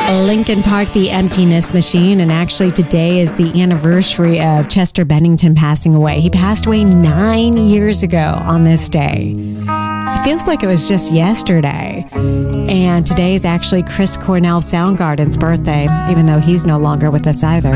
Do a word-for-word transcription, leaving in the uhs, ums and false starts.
Linkin Park, The Emptiness Machine, and actually today is the anniversary of Chester Bennington passing away. He passed away nine years ago on this day. It feels like it was just yesterday. And today is actually Chris Cornell Soundgarden's birthday, even though he's no longer with us either.